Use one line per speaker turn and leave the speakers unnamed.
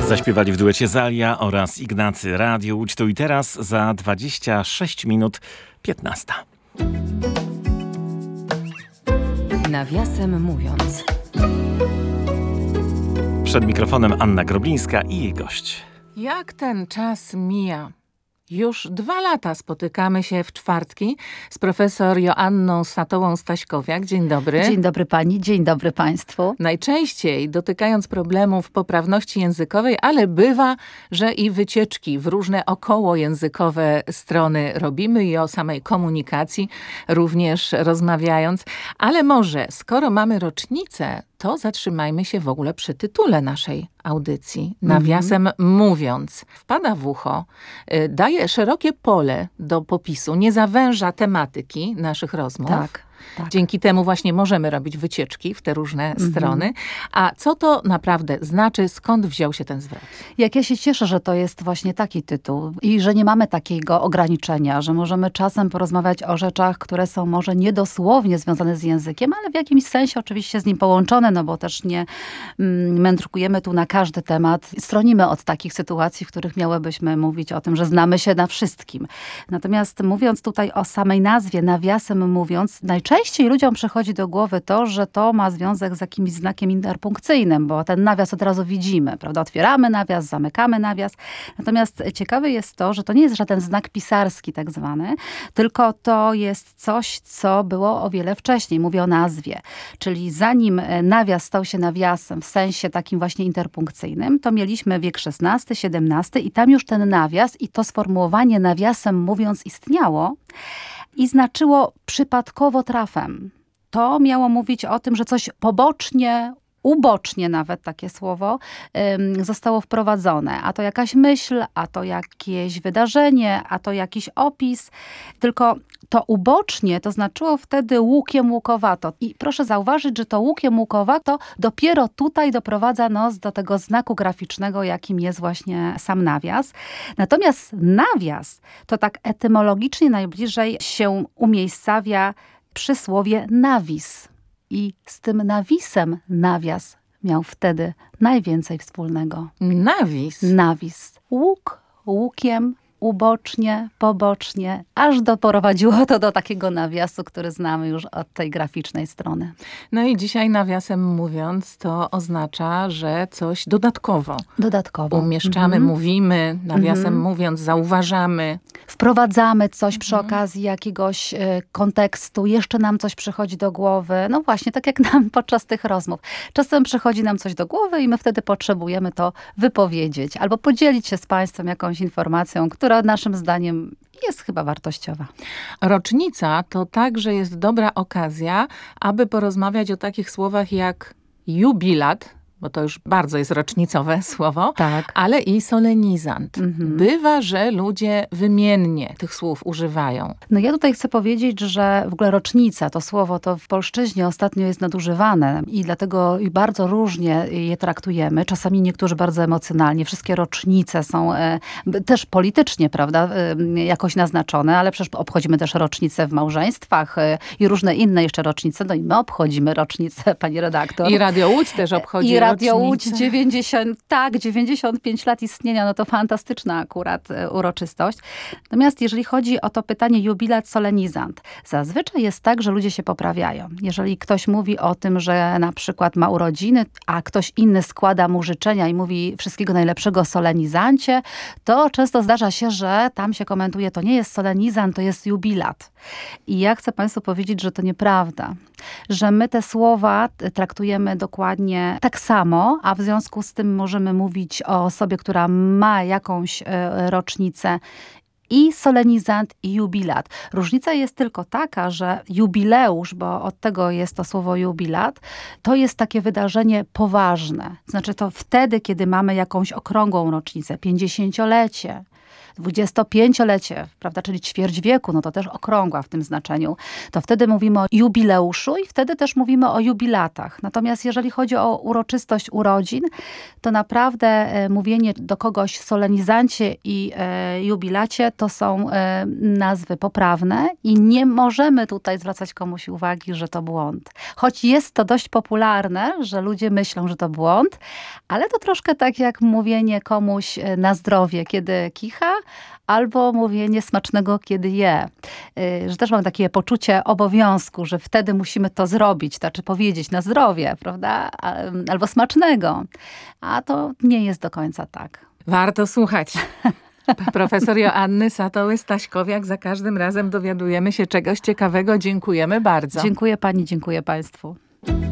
Zaśpiewali w duecie Zalia oraz Ignacy. Radio Łódź tu i teraz za 26 minut 15.
Nawiasem mówiąc.
Przed mikrofonem Anna Groblińska i jej gość.
Jak ten czas mija? Już 2 lata spotykamy się w czwartki z profesor Joanną Satołą-Staśkowiak. Dzień dobry.
Dzień dobry pani, dzień dobry państwu.
Najczęściej dotykając problemów poprawności językowej, ale bywa, że i wycieczki w różne okołojęzykowe strony robimy i o samej komunikacji również rozmawiając. Ale może, skoro mamy rocznicę, to zatrzymajmy się w ogóle przy tytule naszej audycji. Nawiasem mówiąc, wpada w ucho, daje szerokie pole do popisu, nie zawęża tematyki naszych rozmów.
Tak.
Dzięki temu właśnie możemy robić wycieczki w te różne strony. A co to naprawdę znaczy? Skąd wziął się ten zwrot?
Jak ja się cieszę, że to jest właśnie taki tytuł i że nie mamy takiego ograniczenia, że możemy czasem porozmawiać o rzeczach, które są może niedosłownie związane z językiem, ale w jakimś sensie oczywiście z nim połączone, no bo też nie mędrkujemy tu na każdy temat. Stronimy od takich sytuacji, w których miałybyśmy mówić o tym, że znamy się na wszystkim. Natomiast mówiąc tutaj o samej nazwie, nawiasem mówiąc, najczęściej ludziom przychodzi do głowy to, że to ma związek z jakimś znakiem interpunkcyjnym, bo ten nawias od razu widzimy, prawda? Otwieramy nawias, zamykamy nawias. Natomiast ciekawe jest to, że to nie jest żaden znak pisarski tak zwany, tylko to jest coś, co było o wiele wcześniej. Mówię o nazwie. Czyli zanim nawias stał się nawiasem w sensie takim właśnie interpunkcyjnym, to mieliśmy wiek XVI, XVII i tam już ten nawias i to sformułowanie nawiasem mówiąc istniało. I znaczyło przypadkowo trafem. To miało mówić o tym, że coś pobocznie, ubocznie nawet takie słowo, zostało wprowadzone. A to jakaś myśl, a to jakieś wydarzenie, a to jakiś opis. Tylko to ubocznie to znaczyło wtedy łukiem łukowato. I proszę zauważyć, że to łukiem łukowato dopiero tutaj doprowadza nas do tego znaku graficznego, jakim jest właśnie sam nawias. Natomiast nawias to tak etymologicznie najbliżej się umiejscawia przy słowie nawis. I z tym nawisem nawias miał wtedy najwięcej wspólnego.
Nawis?
Nawis. Łuk, łukiem, ubocznie, pobocznie, aż doprowadziło to do takiego nawiasu, który znamy już od tej graficznej strony.
No i dzisiaj nawiasem mówiąc, to oznacza, że coś dodatkowo umieszczamy, mówimy, nawiasem mówiąc, zauważamy.
Wprowadzamy coś przy okazji jakiegoś kontekstu, jeszcze nam coś przychodzi do głowy. No właśnie, tak jak nam podczas tych rozmów. Czasem przychodzi nam coś do głowy i my wtedy potrzebujemy to wypowiedzieć albo podzielić się z państwem jakąś informacją, która naszym zdaniem jest chyba wartościowa.
Rocznica to także jest dobra okazja, aby porozmawiać o takich słowach jak jubilat, bo to już bardzo jest rocznicowe słowo,
tak,
ale i solenizant. Bywa, że ludzie wymiennie tych słów używają.
No ja tutaj chcę powiedzieć, że w ogóle rocznica, to słowo to w polszczyźnie ostatnio jest nadużywane i dlatego bardzo różnie je traktujemy. Czasami niektórzy bardzo emocjonalnie. Wszystkie rocznice są też politycznie, prawda, jakoś naznaczone, ale przecież obchodzimy też rocznice w małżeństwach i różne inne jeszcze rocznice. No i my obchodzimy rocznicę, pani redaktor.
I Radio Łódź też obchodzi
Radio Łódź 95 lat istnienia, no to fantastyczna akurat uroczystość. Natomiast jeżeli chodzi o to pytanie jubilat, solenizant, zazwyczaj jest tak, że ludzie się poprawiają. Jeżeli ktoś mówi o tym, że na przykład ma urodziny, a ktoś inny składa mu życzenia i mówi wszystkiego najlepszego solenizancie, to często zdarza się, że tam się komentuje, to nie jest solenizant, to jest jubilat. I ja chcę państwu powiedzieć, że to nieprawda. Że my te słowa traktujemy dokładnie tak samo, a w związku z tym możemy mówić o osobie, która ma jakąś rocznicę i solenizant, i jubilat. Różnica jest tylko taka, że jubileusz, bo od tego jest to słowo jubilat, to jest takie wydarzenie poważne. Znaczy to wtedy, kiedy mamy jakąś okrągłą rocznicę, 50-lecie, 25-lecie, prawda, czyli ćwierć wieku, no to też okrągła w tym znaczeniu, to wtedy mówimy o jubileuszu i wtedy też mówimy o jubilatach. Natomiast jeżeli chodzi o uroczystość urodzin, to naprawdę mówienie do kogoś w solenizancie i jubilacie to są nazwy poprawne i nie możemy tutaj zwracać komuś uwagi, że to błąd. Choć jest to dość popularne, że ludzie myślą, że to błąd, ale to troszkę tak jak mówienie komuś na zdrowie, kiedy kicha, albo mówienie smacznego, kiedy je. Że też mam takie poczucie obowiązku, że wtedy musimy to zrobić, znaczy powiedzieć na zdrowie, prawda? Albo smacznego. A to nie jest do końca tak.
Warto słuchać. Profesor Joanny Satoły-Staśkowiak. Za każdym razem dowiadujemy się czegoś ciekawego. Dziękujemy bardzo.
Dziękuję pani, dziękuję państwu.